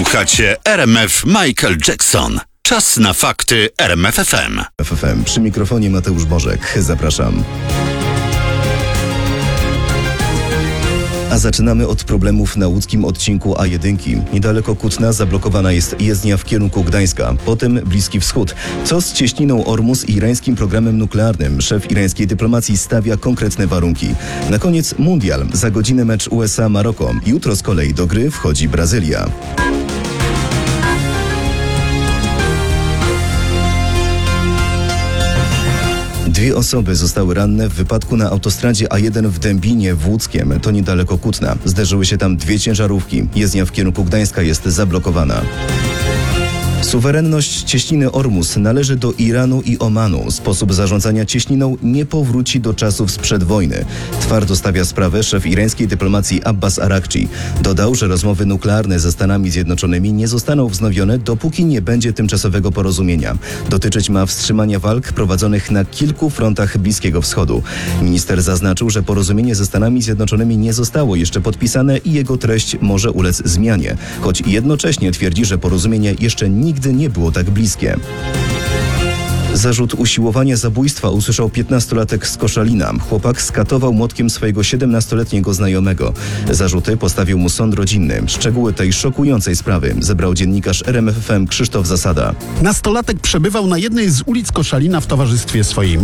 Słuchacie RMF Michael Jackson. Czas na fakty RMF FM. FM. Przy mikrofonie Mateusz Bożek. Zapraszam. A zaczynamy od problemów na łódzkim odcinku A1. Niedaleko Kutna zablokowana jest jezdnia w kierunku Gdańska. Potem Bliski Wschód. Co z cieśniną Ormus i irańskim programem nuklearnym? Szef irańskiej dyplomacji stawia konkretne warunki. Na koniec mundial. Za godzinę mecz USA-Maroko. Jutro z kolei do gry wchodzi Brazylia. Dwie osoby zostały ranne w wypadku na autostradzie A1 w Dębinie w Łódzkiem. To niedaleko Kutna. Zderzyły się tam dwie ciężarówki. Jezdnia w kierunku Gdańska jest zablokowana. Suwerenność cieśniny Ormus należy do Iranu i Omanu. Sposób zarządzania cieśniną nie powróci do czasów sprzed wojny. Twardo stawia sprawę szef irańskiej dyplomacji Abbas Arakci. Dodał, że rozmowy nuklearne ze Stanami Zjednoczonymi nie zostaną wznowione, dopóki nie będzie tymczasowego porozumienia. Dotyczyć ma wstrzymania walk prowadzonych na kilku frontach Bliskiego Wschodu. Minister zaznaczył, że porozumienie ze Stanami Zjednoczonymi nie zostało jeszcze podpisane i jego treść może ulec zmianie. Choć jednocześnie twierdzi, że porozumienie jeszcze nigdy nie było tak bliskie. Zarzut usiłowania zabójstwa usłyszał 15-latek z Koszalina. Chłopak skatował młotkiem swojego 17-letniego znajomego. Zarzuty postawił mu sąd rodzinny. Szczegóły tej szokującej sprawy zebrał dziennikarz RMF FM Krzysztof Zasada. Nastolatek przebywał na jednej z ulic Koszalina w towarzystwie swojej